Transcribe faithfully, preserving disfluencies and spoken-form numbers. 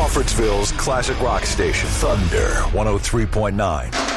Crawfordsville's classic rock station, Thunder one oh three point nine.